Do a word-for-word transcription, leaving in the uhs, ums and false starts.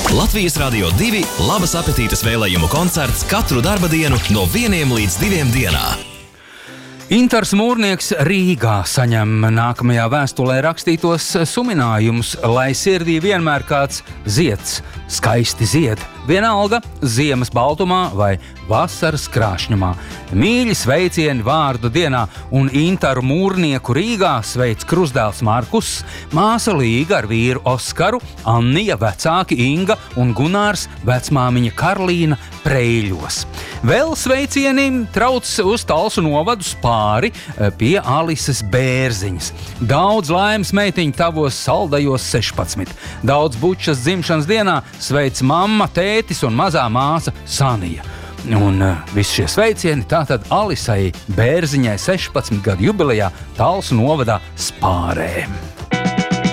Latvijas Radio divi labas apetītes vēlējumu koncerts katru darba dienu no vieniem līdz diviem dienā. Intars Mūrnieks Rīgā saņem nākamajā vēstulē rakstītos suminājumus, lai sirdī vienmēr kāds zieds, skaisti zied, vienalga ziemas baltumā vai vasaras krāšņumā. Mīļi sveicieni vārdu dienā un Intaru Mūrnieku Rīgā sveic krustdēls Markus, māsa Līga ar vīru Oskaru, Annija, vecāki Inga un Gunārs, vecmāmiņa Karlīna Preiļos. Vēl sveicieni trauc uz Talsu novadu Spāri pie Alises Bērziņas. Daudz laimes meitiņu tavos saldajos sešpadsmit. Daudz bučas dzimšanas dienā sveic mamma, tētis un mazā māsa Sanija. Un uh, visi šie sveicieni tātad Alisai Bērziņai sešpadsmit gadu jubilejā Talsu novadā Spārē.